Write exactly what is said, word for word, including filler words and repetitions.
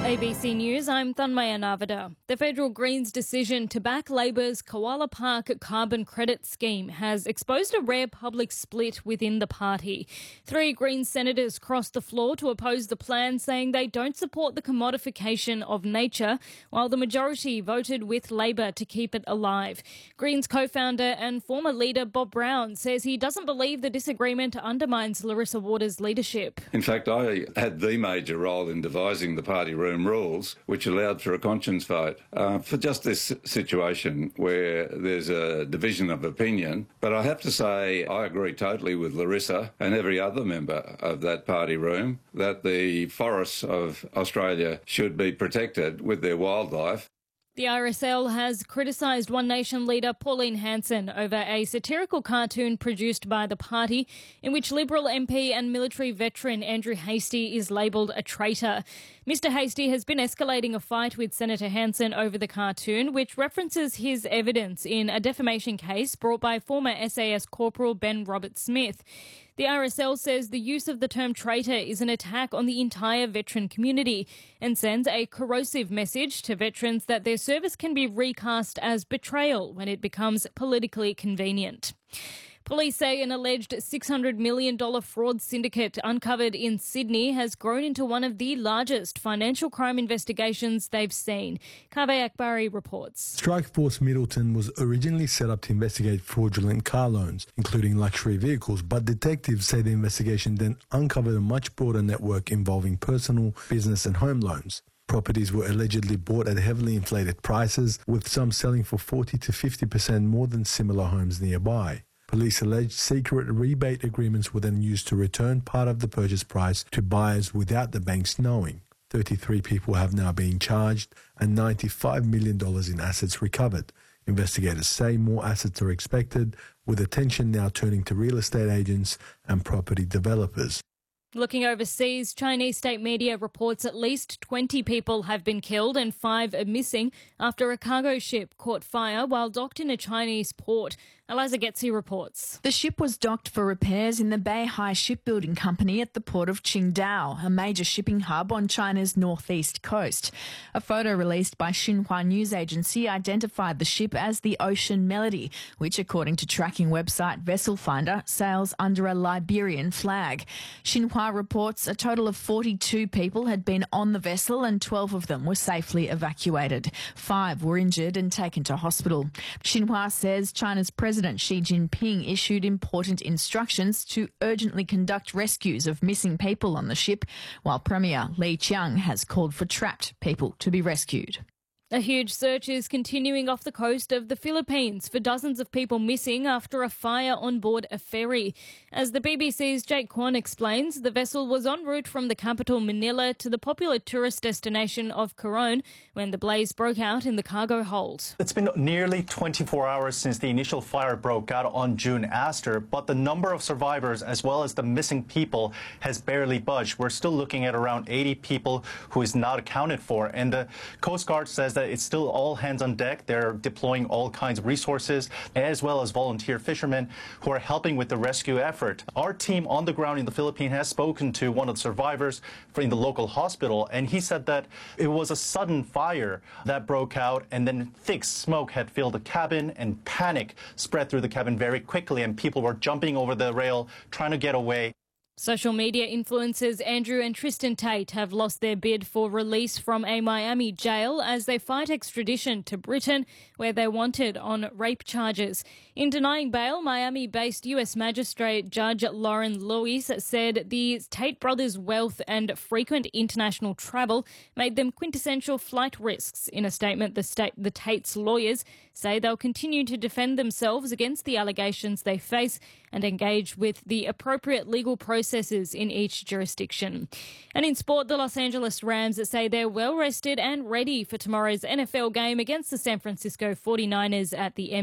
A B C News, I'm Thanmaya Navada. The federal Greens' decision to back Labor's Koala Park carbon credit scheme has exposed a rare public split within the party. Three Greens senators crossed the floor to oppose the plan, saying they don't support the commodification of nature, while the majority voted with Labor to keep it alive. Greens co-founder and former leader Bob Brown says he doesn't believe the disagreement undermines Larissa Waters' leadership. In fact, I had the major role in devising the party room rules, which allowed for a conscience vote uh, for just this situation where there's a division of opinion. But I have to say I agree totally with Larissa and every other member of that party room that the forests of Australia should be protected with their wildlife. The R S L has criticised One Nation leader Pauline Hanson over a satirical cartoon produced by the party in which Liberal M P and military veteran Andrew Hastie is labelled a traitor. Mister Hastie has been escalating a fight with Senator Hanson over the cartoon, which references his evidence in a defamation case brought by former S A S Corporal Ben Robert-Smith. The R S L says the use of the term traitor is an attack on the entire veteran community and sends a corrosive message to veterans that their service can be recast as betrayal when it becomes politically convenient. Police say an alleged six hundred million dollars fraud syndicate uncovered in Sydney has grown into one of the largest financial crime investigations they've seen. Kaveh Akbari reports. Strikeforce Middleton was originally set up to investigate fraudulent car loans, including luxury vehicles, but detectives say the investigation then uncovered a much broader network involving personal, business and home loans. Properties were allegedly bought at heavily inflated prices, with some selling for forty to fifty percent more than similar homes nearby. Police alleged secret rebate agreements were then used to return part of the purchase price to buyers without the banks knowing. thirty-three people have now been charged and ninety-five million dollars in assets recovered. Investigators say more assets are expected, with attention now turning to real estate agents and property developers. Looking overseas, Chinese state media reports at least twenty people have been killed and five are missing after a cargo ship caught fire while docked in a Chinese port. Eliza Getzi reports. The ship was docked for repairs in the Beihai Shipbuilding Company at the port of Qingdao, a major shipping hub on China's northeast coast. A photo released by Xinhua News Agency identified the ship as the Ocean Melody, which, according to tracking website Vessel Finder, sails under a Liberian flag. Xinhua reports a total of forty-two people had been on the vessel and twelve of them were safely evacuated. Five were injured and taken to hospital. Xinhua says China's President Xi Jinping issued important instructions to urgently conduct rescues of missing people on the ship, while Premier Li Qiang has called for trapped people to be rescued. A huge search is continuing off the coast of the Philippines for dozens of people missing after a fire on board a ferry. As the B B C's Jake Kwan explains, the vessel was en route from the capital Manila to the popular tourist destination of Coron when the blaze broke out in the cargo hold. It's been nearly twenty-four hours since the initial fire broke out on June Aster, but the number of survivors as well as the missing people has barely budged. We're still looking at around eighty people who is not accounted for, and the Coast Guard says that it's still all hands on deck. They're deploying all kinds of resources, as well as volunteer fishermen who are helping with the rescue effort. Our team on the ground in the Philippines has spoken to one of the survivors in the local hospital, and he said that it was a sudden fire that broke out, and then thick smoke had filled the cabin, and panic spread through the cabin very quickly, and people were jumping over the rail trying to get away. Social media influencers Andrew and Tristan Tate have lost their bid for release from a Miami jail as they fight extradition to Britain, where they're wanted on rape charges. In denying bail, Miami-based U S Magistrate Judge Lauren Lewis said the Tate brothers' wealth and frequent international travel made them quintessential flight risks. In a statement, the, state, the Tates' lawyers say they'll continue to defend themselves against the allegations they face and engage with the appropriate legal processes in each jurisdiction. And in sport, the Los Angeles Rams say they're well rested and ready for tomorrow's N F L game against the San Francisco forty-niners at the M.